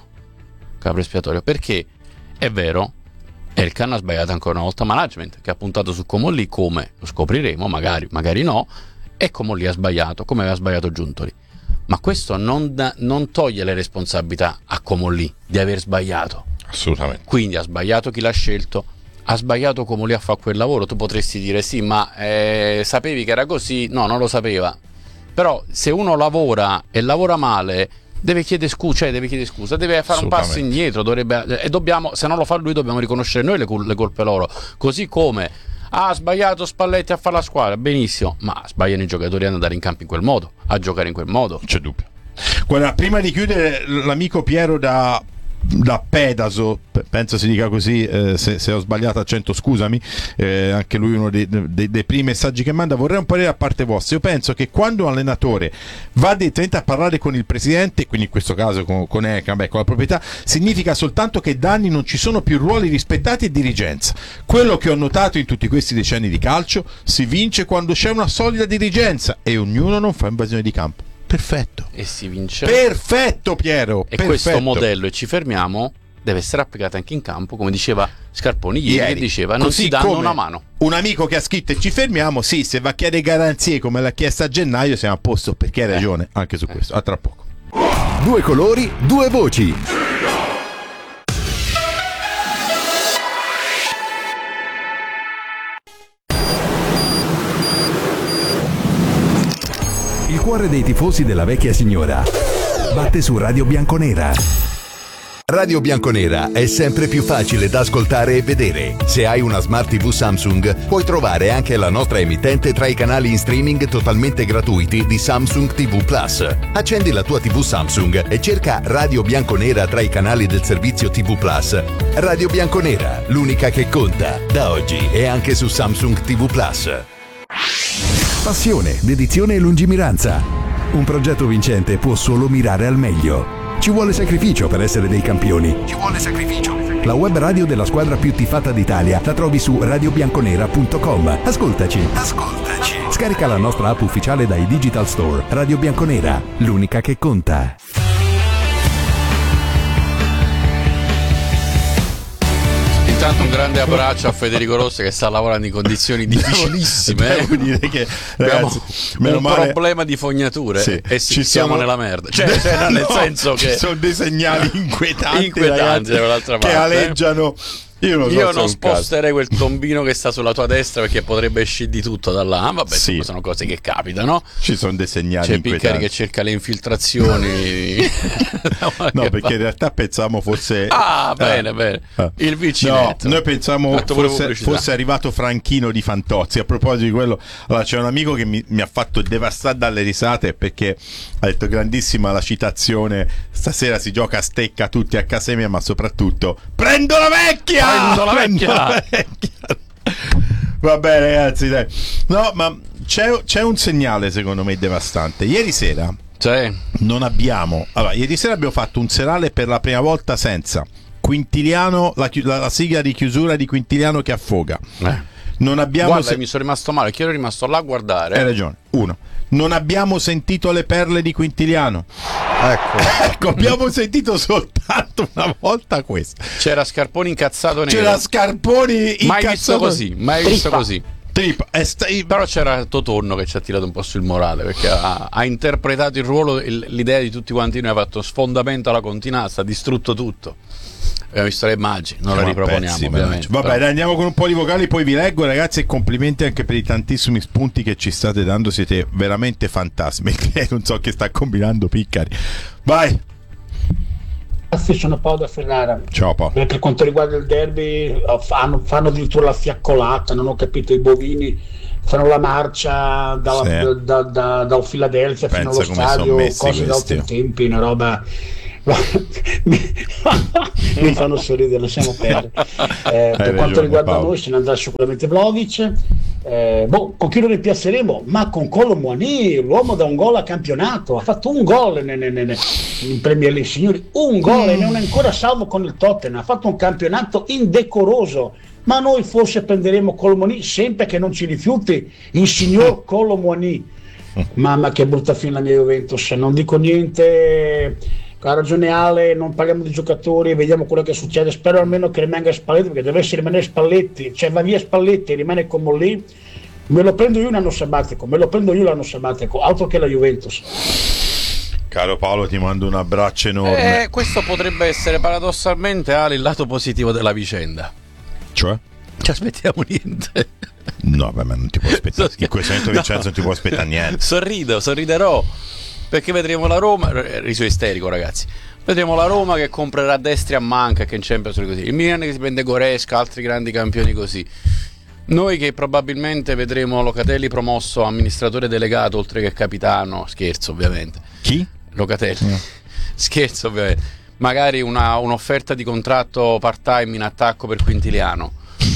perché è vero, Elkann ha sbagliato ancora una volta management, che ha puntato su Comolli, come lo scopriremo, magari no, e Comolli ha sbagliato, come aveva sbagliato Giuntoli. Ma questo non toglie le responsabilità a Comolli di aver sbagliato. Assolutamente. Quindi ha sbagliato chi l'ha scelto, ha sbagliato Comolli a fare quel lavoro. Tu potresti dire: sì, ma sapevi che era così? No, non lo sapeva. Però se uno lavora e lavora male, deve chiedere scusa, deve fare un passo indietro, se non lo fa lui dobbiamo riconoscere noi le colpe loro, così come ha sbagliato Spalletti a fare la squadra, benissimo, ma sbagliano i giocatori ad andare in campo in quel modo, a giocare in quel modo. C'è dubbio. Guarda, prima di chiudere, l'amico Piero da Pedaso, penso si dica così, se ho sbagliato accento scusami, anche lui uno dei primi messaggi che manda. Vorrei un parere a parte vostra. Io penso che quando un allenatore va direttamente a parlare con il presidente, quindi in questo caso con la proprietà, significa soltanto che da anni non ci sono più ruoli rispettati e dirigenza. Quello che ho notato in tutti questi decenni di calcio: si vince quando c'è una solida dirigenza e ognuno non fa invasione di campo. Perfetto. E si vince. Perfetto, Piero. E perfetto. Questo modello, e ci fermiamo, deve essere applicato anche in campo, come diceva Scarponi ieri, che diceva: non si danno una mano. Un amico che ha scritto e ci fermiamo, sì, se va a chiedere garanzie come l'ha chiesta a gennaio siamo a posto, perché hai ragione anche su questo. A tra poco. 2 colori, 2 voci. Il cuore dei tifosi della vecchia signora batte su Radio Bianconera. Radio Bianconera è sempre più facile da ascoltare e vedere. Se hai una Smart TV Samsung, puoi trovare anche la nostra emittente tra i canali in streaming totalmente gratuiti di Samsung TV Plus. Accendi la tua TV Samsung e cerca Radio Bianconera tra i canali del servizio TV Plus. Radio Bianconera, l'unica che conta, da oggi e anche su Samsung TV Plus. Passione, dedizione e lungimiranza. Un progetto vincente può solo mirare al meglio. Ci vuole sacrificio per essere dei campioni. Ci vuole sacrificio. La web radio della squadra più tifata d'Italia la trovi su radiobianconera.com. Ascoltaci. Scarica la nostra app ufficiale dai digital store. Radio Bianconera, l'unica che conta. Intanto un grande abbraccio a Federico Rossi che sta lavorando in condizioni difficilissime. Devo dire che, ragazzi, abbiamo un problema di fognature, sì, e siamo nella merda. Cioè, no, nel senso che ci sono dei segnali inquietanti ragazzi, dall'altra parte, che aleggiano. Io non sposterei quel tombino che sta sulla tua destra, perché potrebbe uscire di tutto da là. Vabbè, sì, sono cose che capitano. Ci sono dei segnali C'è inquietanti. Piccari che cerca le infiltrazioni. No, perché in realtà pensavamo fosse bene. Il vicinetto. No, noi pensavamo fosse arrivato Franchino di Fantozzi. A proposito di quello, allora c'è un amico che mi ha fatto devastare dalle risate, perché ha detto: grandissima la citazione, stasera si gioca a stecca tutti a casa mia, ma soprattutto prendo la vecchia. Vabbè ragazzi, dai. No, ma c'è un segnale secondo me devastante. Ieri sera non abbiamo, allora, ieri sera abbiamo fatto un serale per la prima volta senza Quintiliano, la sigla di chiusura di Quintiliano che affoga. Non abbiamo. Guarda, mi sono rimasto male, che ero rimasto là a guardare. Hai ragione. Uno, non abbiamo sentito le perle di Quintiliano. Ecco, abbiamo sentito soltanto una volta questo. C'era Scarponi incazzato nero. C'era Scarponi incazzato. Mai visto così. Però c'era Totorno che ci ha tirato un po' sul morale, perché ha interpretato il ruolo, l'idea di tutti quanti noi, ha fatto sfondamento alla continassa, ha distrutto tutto. Abbiamo visto le immagini, non la riproponiamo ovviamente. Vabbè, dai, andiamo con un po' di vocali, poi vi leggo ragazzi, e complimenti anche per i tantissimi spunti che ci state dando, siete veramente fantasmi. Non so che sta combinando Piccari. Vai. Sono Paolo da Ferrara. Ciao Paolo. Per quanto riguarda il derby, fanno addirittura la fiaccolata, non ho capito, i bovini fanno la marcia da Philadelphia fino allo stadio, cose da altri tempi, una roba. Mi fanno sorridere, lasciamo perdere. Per quanto riguarda noi, se ne andrà sicuramente Vlahovic. Con chi non rimpiazzeremo? Ma con Colomboani, l'uomo da un gol a campionato, ha fatto un gol in Premier League, signori, un gol, e non è ancora salvo con il Tottenham, ha fatto un campionato indecoroso. Ma noi forse prenderemo Colomboani, sempre che non ci rifiuti il signor Colomboani. Mamma che brutta fine la mia Juventus, non dico niente. Ha ragione Ale, non parliamo di giocatori, vediamo quello che succede. Spero almeno che rimanga Spalletti, perché dovesse rimanere Spalletti, cioè va via Spalletti e rimane come lì, me lo prendo io l'anno sabbatico, altro che la Juventus. Caro Paolo, ti mando un abbraccio enorme. Questo potrebbe essere paradossalmente, Ale, il lato positivo della vicenda. Cioè? Ci aspettiamo niente. No, beh, ma non ti può aspettare. In questo momento Vincenzo non ti può aspettare niente. Sorriderò. Perché vedremo la Roma, riso isterico ragazzi, vedremo la Roma che comprerà destri a manca, che in Champions League così, il Milan che si prende Goretzka, altri grandi campioni così, noi che probabilmente vedremo Locatelli promosso amministratore delegato oltre che capitano, scherzo ovviamente. Chi? Locatelli. Scherzo ovviamente, magari un'offerta di contratto part time in attacco per Quintiliano,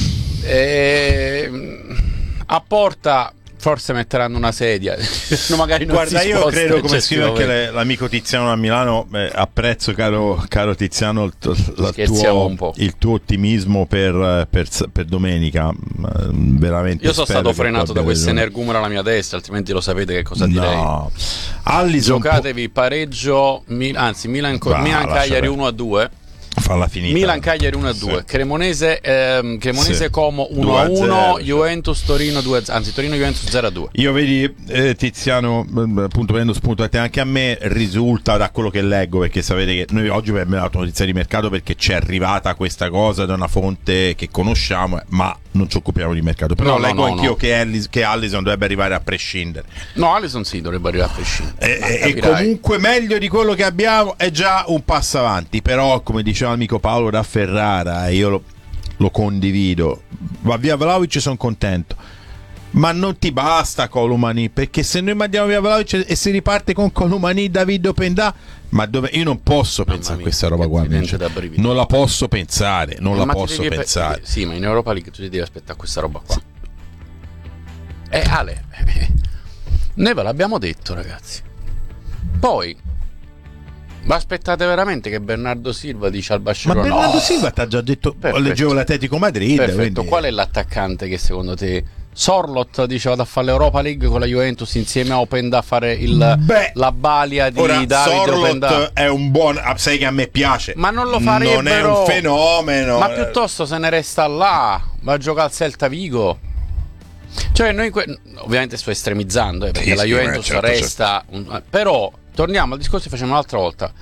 a porta forse metteranno una sedia. Magari non. Guarda, io credo, come scrive anche l'amico Tiziano a Milano, apprezzo caro Tiziano il tuo ottimismo per domenica, veramente. Io sono stato frenato da questa energumena alla mia destra, altrimenti lo sapete che cosa direi. No. Allison, giocatevi pareggio, Milan Cagliari 1-2. Falla finita. Milan Cagliari 1-2, Cremonese Como 1-1, Juventus Torino 2, anzi Torino Juventus 0-2. Io vedi Tiziano, appunto prendendo spunto da te, anche a me risulta da quello che leggo, perché sapete che noi oggi abbiamo dato notizia di mercato perché ci è arrivata questa cosa da una fonte che conosciamo, ma non ci occupiamo di mercato. Però leggo anch'io che Allison dovrebbe arrivare a prescindere. No, Allison sì, dovrebbe arrivare a prescindere. E comunque meglio di quello che abbiamo, è già un passo avanti. Però, come diceva l'amico Paolo da Ferrara, e io lo condivido, va via Vlahovic, sono contento, ma non ti basta Colomani, perché se noi mandiamo via Vlahovic e si riparte con Colomani, David Openda, ma dove io non posso pensare a questa roba qua, non la posso pensare, sì, ma in Europa League tu ti devi aspettare questa roba qua. Ale, noi ve l'abbiamo detto, ragazzi, Poi ma aspettate veramente che Bernardo Silva dice al Barcellona? Ma Bernardo Silva ti ha già detto, leggevo l'Atletico Madrid. Perfetto, quindi... qual è l'attaccante che secondo te Sorlot dice vado a fare l'Europa League con la Juventus insieme a Openda a fare la balia di ora, Davide Sorlot Openda. È un buon, sai che a me piace, ma non lo farebbero, non è un fenomeno, ma piuttosto se ne resta là, va a giocare al Celta Vigo. Cioè noi ovviamente sto estremizzando perché la Juventus resta però torniamo al discorso che facciamo l'altra volta.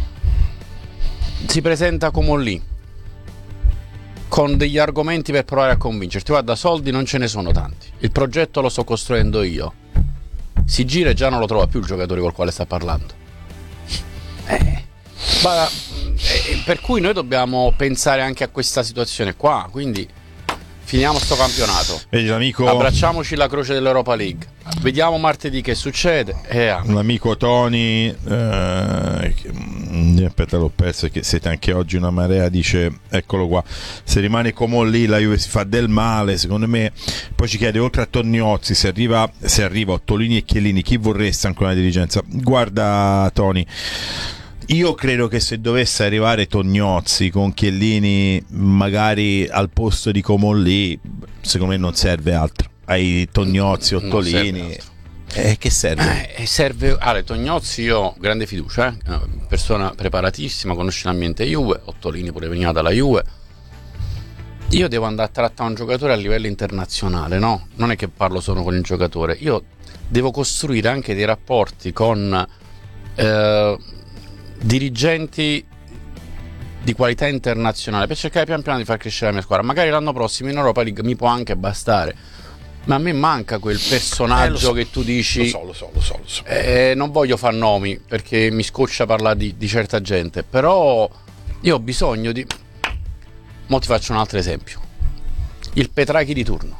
Si presenta come lì con degli argomenti per provare a convincerti. Guarda, soldi non ce ne sono tanti, il progetto lo sto costruendo io. Si gira e già non lo trova più il giocatore col quale sta parlando. Per cui noi dobbiamo pensare anche a questa situazione qua. Quindi finiamo sto campionato. Vedi, l'amico... abbracciamoci la croce dell'Europa League. Vediamo martedì che succede. L'amico Tony, aspetta, l'ho perso, che siete anche oggi una marea, dice, eccolo qua, se rimane come lì la Juve si fa del male, secondo me. Poi ci chiede, oltre a Tognozzi, se arriva Ottolini e Chiellini, chi vorreste ancora la dirigenza? Guarda Tony, io credo che se dovesse arrivare Tognozzi con Chiellini magari al posto di Comolli, secondo me non serve altro. Hai Tognozzi, Ottolini, che serve? Serve Tognozzi, io ho grande fiducia, persona preparatissima, conosce l'ambiente Juve. Ottolini pure veniva dalla Juve. Io devo andare a trattare un giocatore a livello internazionale, no? Non è che parlo solo con il giocatore, io devo costruire anche dei rapporti con dirigenti di qualità internazionale per cercare pian piano di far crescere la mia squadra. Magari l'anno prossimo in Europa League mi può anche bastare, ma a me manca quel personaggio che tu dici. Lo so. Non voglio far nomi perché mi scoccia parlare di certa gente, però io ho bisogno di... Mo ti faccio un altro esempio. Il Petrachi di turno.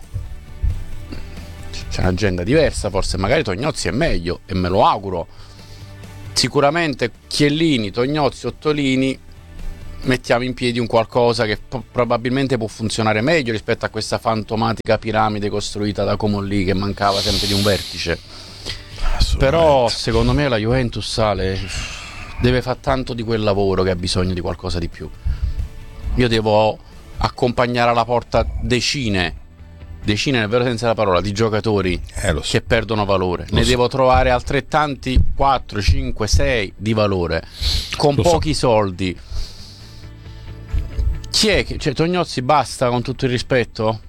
C'è un'agenda diversa, forse magari Tognozzi è meglio e me lo auguro. Sicuramente Chiellini, Tognozzi, Ottolini, mettiamo in piedi un qualcosa che probabilmente può funzionare meglio rispetto a questa fantomatica piramide costruita da Comolli che mancava sempre di un vertice. Però secondo me la Juventus deve fare tanto di quel lavoro che ha bisogno di qualcosa di più. Io devo accompagnare alla porta decine nel vero senso della parola di giocatori che perdono valore. Ne devo trovare altrettanti 4, 5, 6 di valore con pochi soldi. Chi è che, cioè, Tognozzi basta, con tutto il rispetto?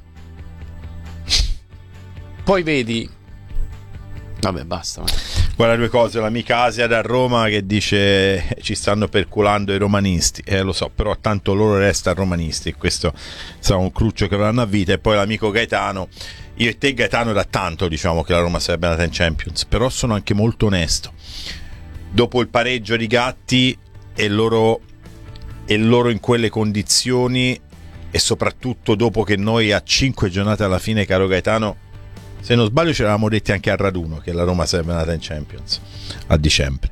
Poi vedi, vabbè, basta. Guarda, due cose, l'amica Asia da Roma che dice ci stanno perculando i romanisti, lo so, però tanto loro restano romanisti e questo sarà un cruccio che avranno a vita. E poi l'amico Gaetano, io e te Gaetano da tanto diciamo che la Roma sarebbe andata in Champions, però sono anche molto onesto. Dopo il pareggio di Gatti e loro in quelle condizioni, e soprattutto dopo che noi a 5 giornate alla fine, caro Gaetano, se non sbaglio ci eravamo detti anche al raduno che la Roma sarebbe andata in Champions a dicembre,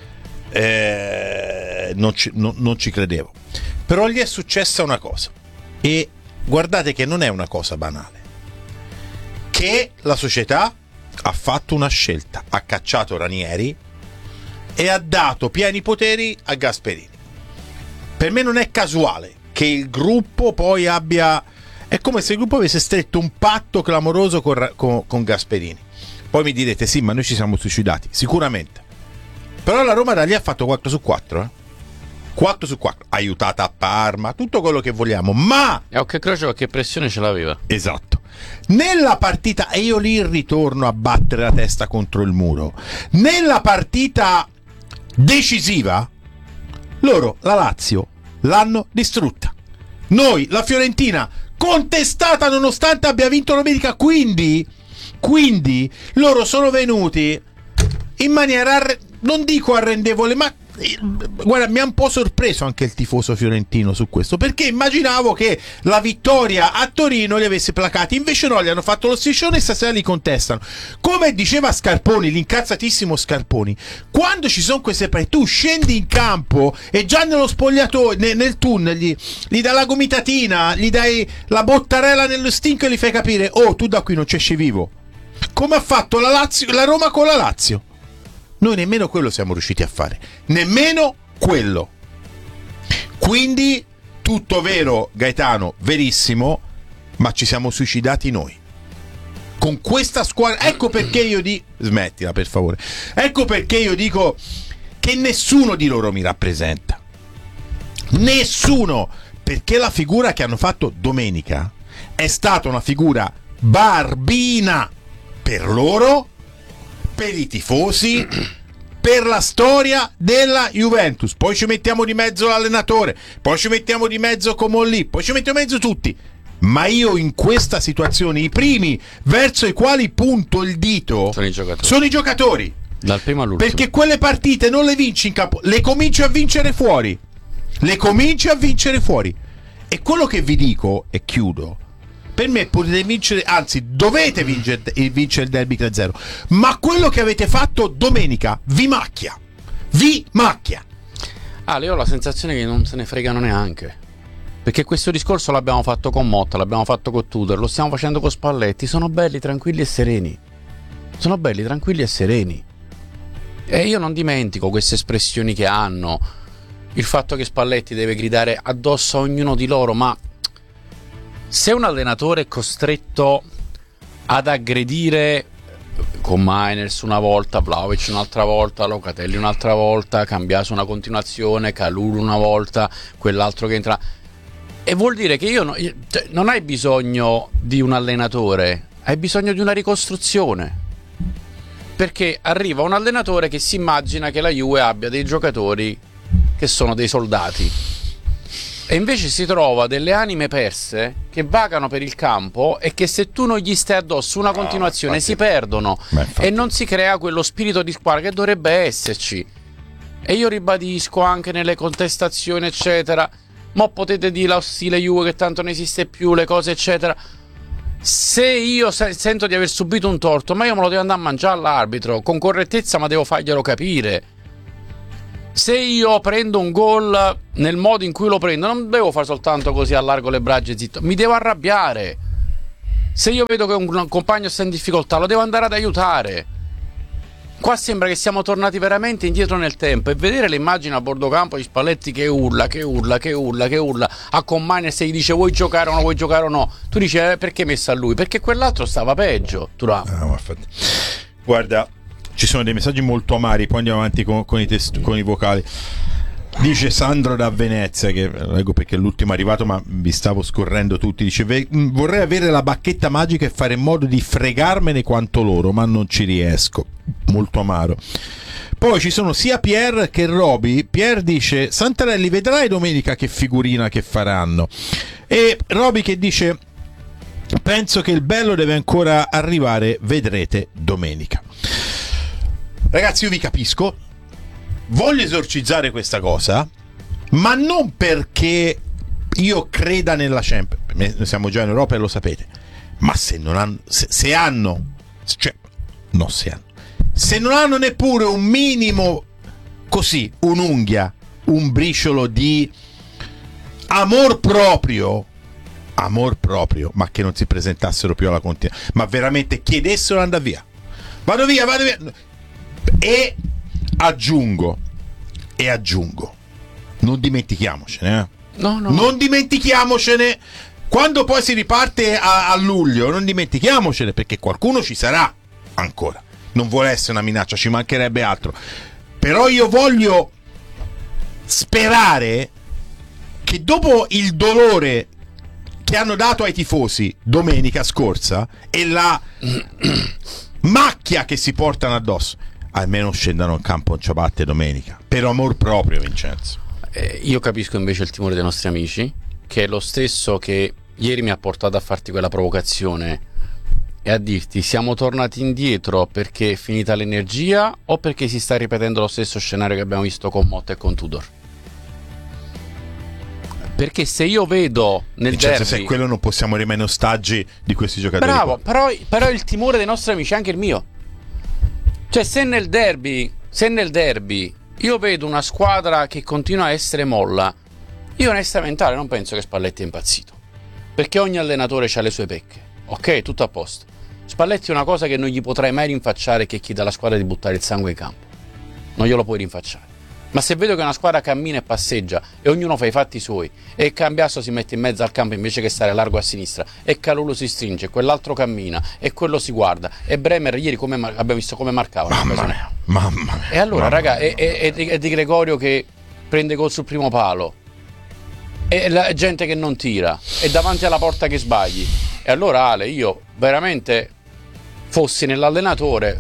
non ci credevo. Però gli è successa una cosa, e guardate che non è una cosa banale, che la società ha fatto una scelta, ha cacciato Ranieri e ha dato pieni poteri a Gasperini. Per me non è casuale che il gruppo poi abbia... È come se il gruppo avesse stretto un patto clamoroso con Gasperini. Poi mi direte, sì, ma noi ci siamo suicidati. Sicuramente. Però la Roma da lì ha fatto 4 su 4. 4 su 4. Aiutata a Parma, tutto quello che vogliamo. Ma... E occhio croce, qualche pressione ce l'aveva. Esatto. Nella partita, e io lì ritorno a battere la testa contro il muro, nella partita decisiva, loro, la Lazio, l'hanno distrutta. Noi, la Fiorentina, contestata nonostante abbia vinto domenica, quindi loro sono venuti in maniera non dico arrendevole, ma guarda, mi ha un po' sorpreso anche il tifoso fiorentino su questo, perché immaginavo che la vittoria a Torino li avesse placati, invece no, gli hanno fatto lo striscione e stasera li contestano. Come diceva Scarponi, l'incazzatissimo Scarponi, quando ci sono queste partite tu scendi in campo e già nello spogliatoio, nel tunnel gli dai la gomitatina, gli dai la bottarella nello stinco e gli fai capire, oh, tu da qui non ci esci vivo, come ha fatto la Roma con la Lazio. Noi nemmeno quello siamo riusciti a fare, nemmeno quello. Quindi tutto vero, Gaetano, verissimo, ma ci siamo suicidati noi. Con questa squadra, ecco perché io dico, smettila per favore, ecco perché io dico che nessuno di loro mi rappresenta, nessuno, perché la figura che hanno fatto domenica è stata una figura barbina per loro, per i tifosi, per la storia della Juventus. Poi ci mettiamo di mezzo l'allenatore, poi ci mettiamo di mezzo Comolli, poi ci mettiamo di mezzo tutti. Ma io in questa situazione i primi verso i quali punto il dito sono i giocatori. Dal primo all'ultimo. Perché quelle partite non le vinci in campo, le cominci a vincere fuori. E quello che vi dico, e chiudo, per me potete vincere, anzi dovete vincere il derby 3-0, ma quello che avete fatto domenica vi macchia. Io ho la sensazione che non se ne fregano neanche. Perché questo discorso l'abbiamo fatto con Motta, l'abbiamo fatto con Tudor, lo stiamo facendo con Spalletti. Sono belli, tranquilli e sereni. E io non dimentico queste espressioni che hanno. Il fatto che Spalletti deve gridare addosso a ognuno di loro. Ma se un allenatore è costretto ad aggredire con Mainers una volta, Vlahovic un'altra volta, Locatelli un'altra volta, Cambiaso una continuazione, Kalulu una volta, quell'altro che entra... E vuol dire che non hai bisogno di un allenatore, hai bisogno di una ricostruzione. Perché arriva un allenatore che si immagina che la Juve abbia dei giocatori che sono dei soldati. E invece si trova delle anime perse che vagano per il campo e che se tu non gli stai addosso una continuazione si perdono. E non si crea quello spirito di squadra che dovrebbe esserci. E io ribadisco anche nelle contestazioni eccetera, mo potete dire lo stile Juve che tanto non esiste più, le cose eccetera. Se io sento di aver subito un torto, ma io me lo devo andare a mangiare all'arbitro con correttezza, ma devo farglielo capire. Se io prendo un gol nel modo in cui lo prendo, non devo fare soltanto così, allargo le braccia e zitto, mi devo arrabbiare. Se io vedo che un compagno sta in difficoltà, lo devo andare ad aiutare. Qua sembra che siamo tornati veramente indietro nel tempo, e vedere le immagini a bordo campo di Spalletti che urla a Commani, e se gli dice vuoi giocare o no, tu dici perché messa a lui? Perché quell'altro stava peggio. Guarda, ci sono dei messaggi molto amari, poi andiamo avanti con i vocali. Dice Sandro da Venezia, che leggo perché è l'ultimo arrivato, ma vi stavo scorrendo tutti. Dice vorrei avere la bacchetta magica e fare in modo di fregarmene quanto loro, ma non ci riesco. Molto amaro. Poi ci sono sia Pier che Roby. Pier dice Santarelli, vedrai domenica che figurina che faranno. E Roby che dice penso che il bello deve ancora arrivare, vedrete domenica. Ragazzi, io vi capisco, voglio esorcizzare questa cosa, ma non perché io creda nella Champions. Noi siamo già in Europa e lo sapete, ma se non hanno, se non hanno neppure un minimo, così, un'unghia, un briciolo di amor proprio, ma che non si presentassero più alla continua, ma veramente chiedessero andare via. Vado via. E aggiungo, non dimentichiamocene, non dimentichiamocene, quando poi si riparte a luglio, non dimentichiamocene, perché qualcuno ci sarà ancora. Non vuole essere una minaccia, ci mancherebbe altro, però io voglio sperare che dopo il dolore che hanno dato ai tifosi domenica scorsa e la macchia che si portano addosso, almeno scendano in campo in ciabatte domenica, per amor proprio, Vincenzo. Io capisco invece il timore dei nostri amici, che è lo stesso che ieri mi ha portato a farti quella provocazione e a dirti siamo tornati indietro perché è finita l'energia o perché si sta ripetendo lo stesso scenario che abbiamo visto con Motta e con Tudor. Perché se io vedo nel derby, se quello non possiamo rimanere ostaggi di questi giocatori. Bravo, però il timore dei nostri amici è anche il mio. Cioè se nel derby io vedo una squadra che continua a essere molla, io onestamente non penso che Spalletti è impazzito, perché ogni allenatore ha le sue pecche. Ok, tutto a posto. Spalletti è una cosa che non gli potrai mai rinfacciare, che chiede alla squadra di buttare il sangue in campo. non glielo puoi rinfacciare. Ma se vedo che una squadra cammina e passeggia e ognuno fa i fatti suoi e Cambiasso si mette in mezzo al campo invece che stare largo a sinistra e Kalulu si stringe, quell'altro cammina e quello si guarda e Bremer ieri abbiamo visto come marcava. Mamma mia. E allora raga, è Di Gregorio che prende gol sul primo palo e la gente che non tira e davanti alla porta che sbagli. E allora Ale, io veramente fossi nell'allenatore,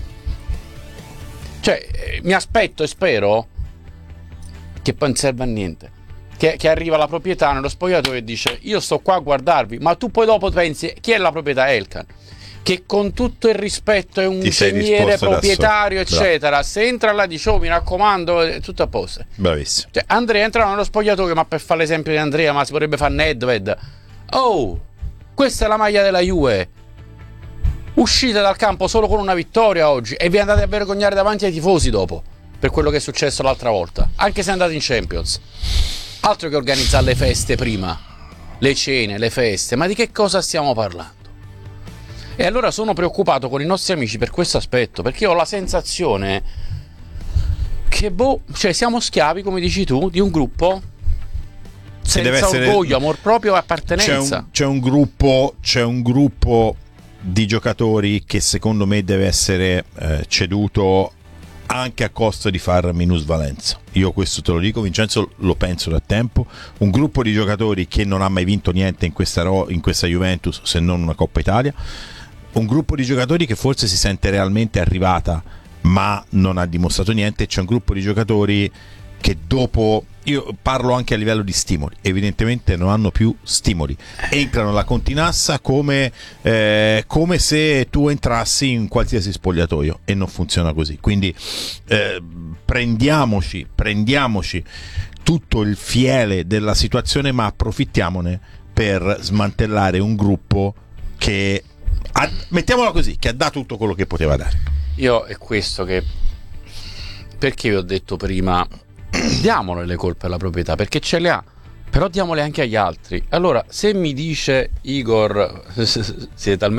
cioè mi aspetto e spero che poi non serve a niente, che arriva la proprietà nello spogliatoio e dice io sto qua a guardarvi, ma tu poi dopo pensi chi è la proprietà? Elkann, che con tutto il rispetto è un ingegnere proprietario eccetera, se entra là dice oh mi raccomando è tutto a posto. Bravissimo. Cioè, Andrea entra nello spogliatoio, ma per fare l'esempio di Andrea, ma si potrebbe fare Nedved. Oh, questa è la maglia della Juve, uscite dal campo solo con una vittoria oggi e vi andate a vergognare davanti ai tifosi dopo per quello che è successo l'altra volta, anche se andate in Champions. Altro che organizzare le feste prima, le cene, le feste, ma di che cosa stiamo parlando? E allora sono preoccupato con i nostri amici per questo aspetto, perché ho la sensazione che cioè siamo schiavi, come dici tu, di un gruppo senza orgoglio, amor proprio e appartenenza. C'è un gruppo di giocatori che secondo me deve essere ceduto anche a costo di far minusvalenza. Io questo te lo dico, Vincenzo, lo penso da tempo. Un gruppo di giocatori che non ha mai vinto niente in questa Juventus se non una Coppa Italia, un gruppo di giocatori che forse si sente realmente arrivata ma non ha dimostrato niente. C'è un gruppo di giocatori che dopo, io parlo anche a livello di stimoli, evidentemente non hanno più stimoli, entrano alla continassa come se tu entrassi in qualsiasi spogliatoio e non funziona così. Quindi prendiamoci tutto il fiele della situazione, ma approfittiamone per smantellare un gruppo che mettiamola così, che ha dato tutto quello che poteva dare. Io è questo che, perché vi ho detto prima, diamole le colpe alla proprietà, perché ce le ha, però diamole anche agli altri. Allora, se mi dice Igor siete talmente